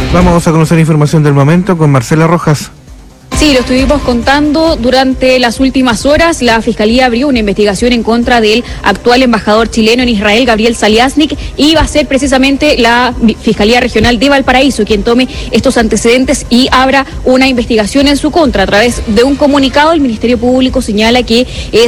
Vamos a conocer información del momento con Marcela Rojas. Sí, lo estuvimos contando durante las últimas horas. La Fiscalía abrió una investigación en contra del actual embajador chileno en Israel, Gabriel Saliasnik, y va a ser precisamente la Fiscalía Regional de Valparaíso quien tome estos antecedentes y abra una investigación en su contra. A través de un comunicado, el Ministerio Público señala que